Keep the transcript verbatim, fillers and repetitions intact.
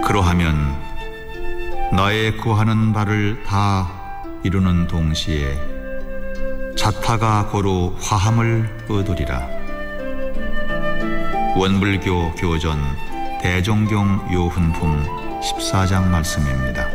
그러하면 나의 구하는 바를 다 이루는 동시에 자타가 고루 화함을 얻으리라. 원불교 교전 대종경 요훈품 십사 장 말씀입니다.